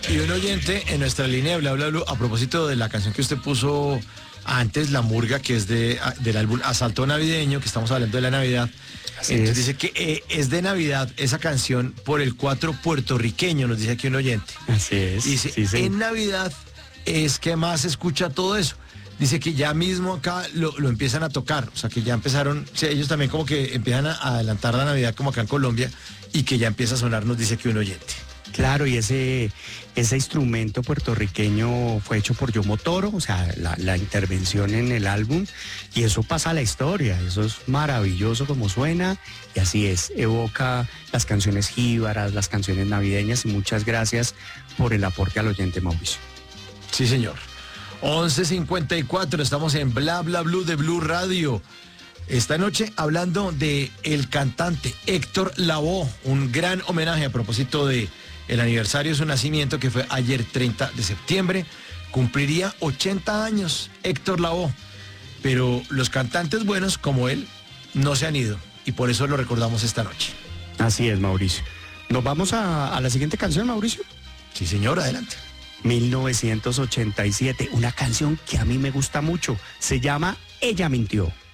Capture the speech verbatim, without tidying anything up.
Y un oyente en nuestra línea de Bla Bla Blue, a propósito de la canción que usted puso antes, La Murga, que es de, del álbum Asalto Navideño, que estamos hablando de la Navidad. Así Entonces es. dice que eh, es de Navidad esa canción por el cuatro puertorriqueño, nos dice aquí un oyente. Así es. Y dice, sí, sí. en Navidad es que más se escucha todo eso. Dice que ya mismo acá lo, lo empiezan a tocar, o sea que ya empezaron, o sea, ellos también como que empiezan a adelantar la Navidad como acá en Colombia y que ya empieza a sonar, nos dice aquí un oyente. Claro, y ese, ese instrumento puertorriqueño fue hecho por Yomo Toro, o sea, la, la intervención en el álbum, y eso pasa a la historia, eso es maravilloso como suena, y así es, evoca las canciones jíbaras, las canciones navideñas, y muchas gracias por el aporte al oyente, Mauricio. Sí, señor. once cincuenta y cuatro, estamos en Bla Bla Blue de Blue Radio. Esta noche hablando de el cantante Héctor Lavoe, un gran homenaje a propósito de el aniversario de su nacimiento, que fue ayer treinta de septiembre. Cumpliría ochenta años Héctor Lavoe, pero los cantantes buenos como él no se han ido y por eso lo recordamos esta noche. Así es, Mauricio. ¿Nos vamos a, a la siguiente canción, Mauricio? Sí, señor, adelante. mil novecientos ochenta y siete, una canción que a mí me gusta mucho, se llama Ella Mintió.